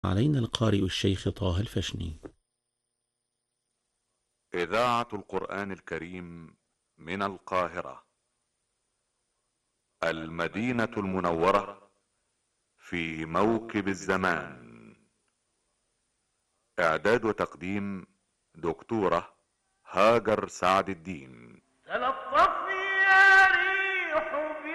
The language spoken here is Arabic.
علينا القارئ الشيخ طه الفشني. إذاعة القرآن الكريم من القاهرة، المدينة المنورة، في موكب الزمان. إعداد وتقديم دكتورة هاجر سعد الدين.